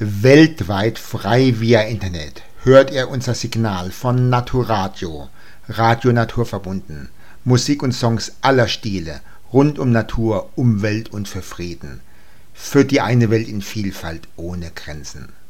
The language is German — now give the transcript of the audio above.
weltweit frei via Internet hört er unser Signal von Naturadio, Radio Naturverbunden, Musik und Songs aller Stile, rund um Natur, Umwelt und für Frieden. Für die eine Welt in Vielfalt ohne Grenzen.